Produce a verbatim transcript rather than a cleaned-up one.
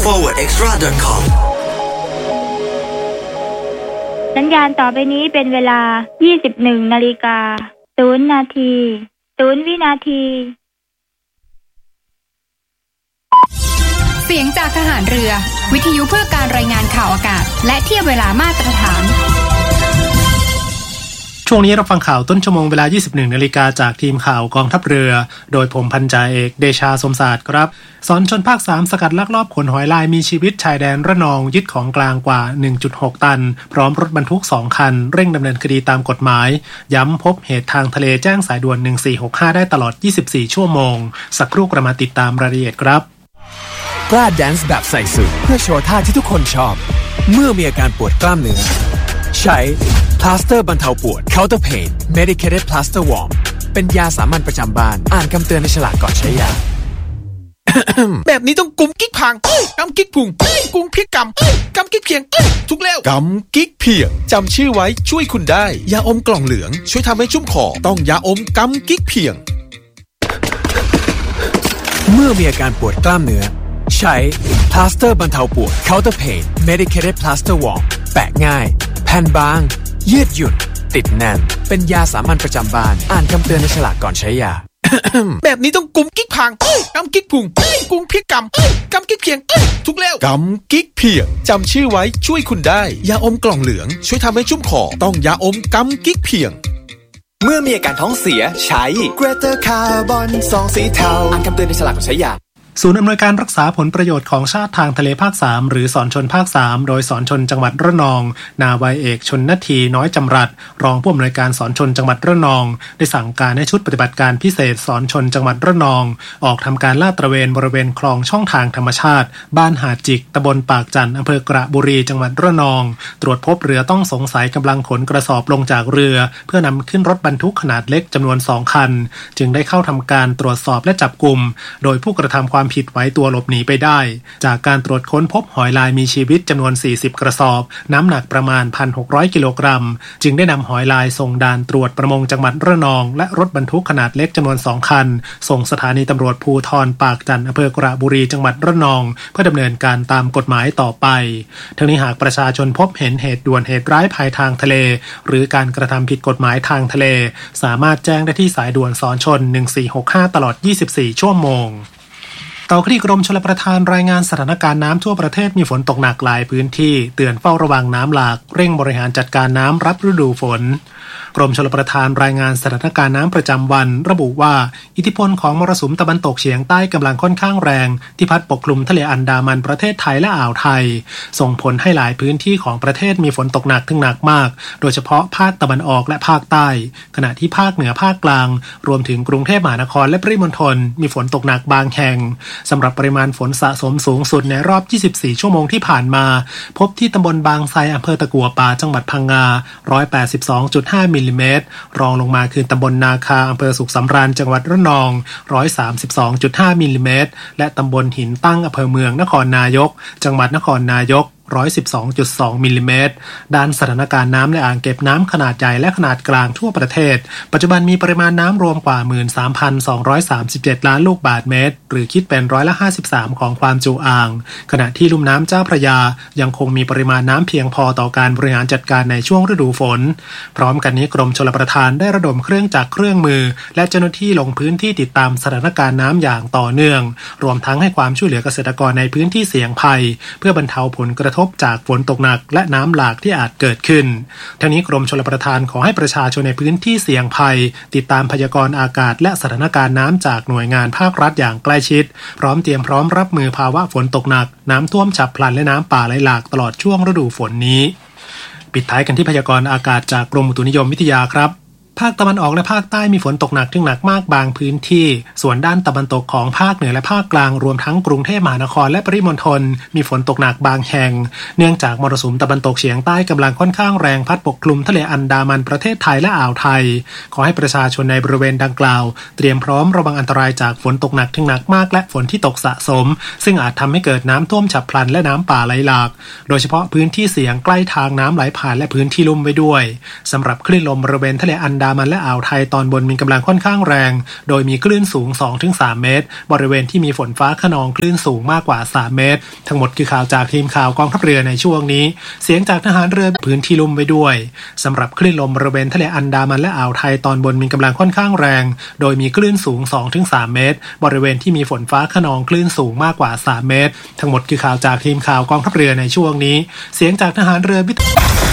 forward extra dot com สัญญาณต่อไปนี้เป็นเวลา ยี่สิบเอ็ดนาฬิกาศูนย์นาทีศูนย์วินาทีเสียงจากทหารเรือวิทยุเพื่อการรายงานข่าวอากาศและเทียบเวลามาตรฐานช่วงนี้เราฟังข่าวต้นชั่วโมงเวลา ยี่สิบเอ็ดนาฬิกาจากทีมข่าวกองทัพเรือโดยผมพันจ่าเอกเดชาสมศาสตร์ครับสอนชนภาคสามสกัดลักลอบขนหอยลายมีชีวิตชายแดนระนองยึดของกลางกว่า หนึ่งจุดหก ตันพร้อมรถบรรทุกสองคันเร่งดำเนินคดีตามกฎหมายย้ำพบเหตุทางทะเลแจ้งสายด่วนหนึ่งสี่หกห้าได้ตลอดยี่สิบสี่ชั่วโมงสักครู่กระมาติดตามรายละเอียดครับกล้าแดนซ์แบบใส่สูทเพื่อโชว์ท่าที่ทุกคนชอบเมื่อมีอาการปวดกล้ามเนื้อใช้พลาสเตอร์บรรเทาปวด Counter Pain Medicated Plaster Warm เป็นยาสามัญประจำบ้านอ่านคำเตือนในฉลากก่อนใช้ยาแบบนี้ต้องกุมกิ๊กพังกำกิ๊กพุงกุมเพียกกำกำกิ๊กเพียงทุกแล้วกำกิ๊กเพียงจำชื่อไว้ช่วยคุณได้ยาอมกล่องเหลืองช่วยทำให้ชุ่มคอต้องยาอมกำกิ๊กเพียงเมื่อมีอาการปวดกล้ามเนื้อใช้พลาสเตอร์บรรเทาปวด Counter Pain Medicated Plaster Warm แปะง่ายแผ่นบางยืดหยุ่นติดแน่นเป็นยาสามัญประจำบ้านอ่านคำเตือนในฉลากก่อนใช้ยาแบบนี้ต้องกุมกิ๊กพังกำกิ๊กพุงกุมเพียกกำกำกิ๊กเพียงทุกแล้วกำกิ๊กเพียงจำชื่อไว้ช่วยคุณได้ยาอมกล่องเหลืองช่วยทำให้ชุ่มคอต้องยาอมกำกิ๊กเพียงเมื่อมีอาการท้องเสียใช้ Greater Carbon ซองสีเทาอ่านคำเตือนในฉลากก่อนใช้ยาศูนย์อำนวยการรักษาผลประโยชน์ของชาติทางทะเลภาคสามหรือสอนชนภาคสามโดยสอนชนจังหวัดระนองนาวาเอกชนนาทีน้อยจำรัดรองผู้อำนวยการสอนชนจังหวัดระนองได้สั่งการให้ชุดปฏิบัติการพิเศษสอนชนจังหวัดระนองออกทำการลาดตระเวนบริเวณคลองช่องทางธรรมชาติบ้านหาดจิกตำบลปากจันอำเภอกระบุรีจังหวัดระนองตรวจพบเรือต้องสงสัยกำลังขนกระสอบลงจากเรือเพื่อนำขึ้นรถบรรทุกขนาดเล็กจำนวนสองคันจึงได้เข้าทำการตรวจสอบและจับกุมโดยผู้กระทำความผิดไว้ตัวหลบหนีไปได้จากการตรวจค้นพบหอยลายมีชีวิตจำนวนสี่สิบกระสอบน้ำหนักประมาณ หนึ่งพันหกร้อย กิโลกรัมจึงได้นำหอยลายส่งด่านตรวจประมงจังหวัดระนองและรถบรรทุกขนาดเล็กจำนวนสองคันส่งสถานีตำรวจภูธรปากจันอำเภอกระบุรีจังหวัดระนองเพื่อดำเนินการตามกฎหมายต่อไปทั้งนี้หากประชาชนพบเห็นเหตุด่วนเหตุร้ายภายทางทะเลหรือการกระทำผิดกฎหมายทางทะเลสามารถแจ้งได้ที่สายด่วนสอนชนหนึ่งสี่หกห้าตลอดยี่สิบสี่ชั่วโมงต่อคดีกรมชลประทานรายงานสถานการณ์น้ำทั่วประเทศมีฝนตกหนักหลายพื้นที่เตือนเฝ้าระวังน้ำหลากเร่งบริหารจัดการน้ำรับฤดูฝนกรมชลประทานรายงานสถานการณ์น้ำประจำวันระบุว่าอิทธิพลของมรสุมตะวันตกเฉียงใต้กำลังค่อนข้างแรงที่พัดปกคลุมทะเลอันดามันประเทศไทยและอ่าวไทยส่งผลให้หลายพื้นที่ของประเทศมีฝนตกหนักถึงหนักมากโดยเฉพาะภาคตะวันออกและภาคใต้ขณะที่ภาคเหนือภาคกลางรวมถึงกรุงเทพมหานครและปริมณฑลมีฝนตกหนักบางแห่งสำหรับปริมาณฝนสะสมสูงสุดในรอบยี่สิบสี่ชั่วโมงที่ผ่านมาพบที่ตำบลบางไทรอำเภอตะกั่วป่าจังหวัดพังงา หนึ่งร้อยแปดสิบสองจุดห้า มิลลิเมตรรองลงมาคือตำบลนาคาอำเภอสุขสำราญจังหวัดระนอง หนึ่งร้อยสามสิบสองจุดห้า มิลลิเมตรและตำบลหินตั้งอำเภอเมืองนครนายกจังหวัดนครนายก หนึ่งร้อยสิบสองจุดสอง มิลลิเมตรด้านสถานการณ์น้ำในอ่างเก็บน้ำขนาดใหญ่และขนาดกลางทั่วประเทศปัจจุบันมีปริมาณน้ำรวมกว่า หนึ่งหมื่นสามพันสองร้อยสามสิบเจ็ด ล้านลูกบาศก์เมตรหรือคิดเป็นร้อยละห้าสิบสามของความจุอ่างขณะที่ลุ่มน้ำเจ้าพระยายังคงมีปริมาณน้ำเพียงพอต่อการบริหารจัดการในช่วงฤดูฝนพร้อมกันนี้กรมชลประทานได้ระดมเครื่องจักรเครื่องมือและเจ้าหน้าที่ลงพื้นที่ติดตามสถานการณ์น้ำอย่างต่อเนื่องรวมทั้งให้ความช่วยเหลือเกษตรกรในพื้นที่เสี่ยงภัยเพื่อบรรเทาผลกระทบจากฝนตกหนักและน้ำหลากที่อาจเกิดขึ้นทั้งนี้กรมชลประทานขอให้ประชาชนในพื้นที่เสี่ยงภัยติดตามพยากรณ์อากาศและสถานการณ์น้ำจากหน่วยงานภาครัฐอย่างใกล้ชิดพร้อมเตรียมพร้อมรับมือภาวะฝนตกหนักน้ำท่วมฉับพลันและน้ำป่าไหลหลากตลอดช่วงฤดูฝนนี้ปิดท้ายกันที่พยากรณ์อากาศจากกรมอุตุนิยมวิทยาครับภาคตะวันออกและภาคใต้มีฝนตกหนักถึงหนักมากบางพื้นที่ส่วนด้านตะวันตกของภาคเหนือและภาคกลางรวมทั้งกรุงเทพมหานครและปริมณฑลมีฝนตกหนักบางแห่งเนื่องจากมรสุมตะวันตกเฉียงใต้กำลังค่อนข้างแรงพัดปกคลุมทะเลอันดามันประเทศไทยและอ่าวไทยขอให้ประชาชนในบริเวณดังกล่าวเตรียมพร้อมระวังอันตรายจากฝนตกหนักถึงหนักมากและฝนที่ตกสะสมซึ่งอาจทำให้เกิดน้ำท่วมฉับพลันและน้ำป่าไหลหลากโดยเฉพาะพื้นที่เสี่ยงใกล้ทางน้ำไหลผ่านและพื้นที่ลุ่มไว้ด้วยสำหรับคลื่นลมบริเวณทะเลอันดามันและอ่าวไทยตอนบนมีกำลังค่อนข้างแรงโดยมีคลื่นสูง สองถึงสาม เมตรบริเวณที่มีฝนฟ้าคะนองคลื่นสูงมากกว่าสามเมตรทั้งหมดคือข่าวจากทีมข่าวกองทัพเรือในช่วงนี้เสียงจากทหารเรือพื้นที่ลุ่มไปด้วยสำหรับคลื่นลมบริเวณทะเลอันดามันและอ่าวไทยตอนบนมีกำลังค่อนข้างแรงโดยมีคลื่นสูง สองถึงสาม เมตรบริเวณที่มีฝนฟ้าคะนองคลื่นสูงมากกว่าสามเมตรทั้งหมดคือข่าวจากทีมข่าวกองทัพเรือในช่วงนี้เสียงจากทหารเรือ